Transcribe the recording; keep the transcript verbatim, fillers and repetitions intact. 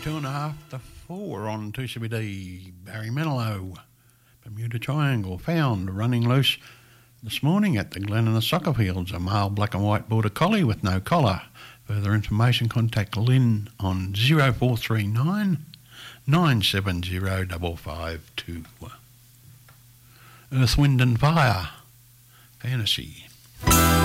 Two and a half to four on two C B D. Barry Manilow, Bermuda Triangle, found running loose this morning at the Glen and the Soccer Fields. A male black and white border collie with no collar. Further information, contact Lynn on zero four three nine nine seven zero five five two. Earth, Wind and Fire, Fantasy.